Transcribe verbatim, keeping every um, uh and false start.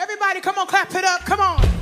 Everybody, come on, clap it up. Come on.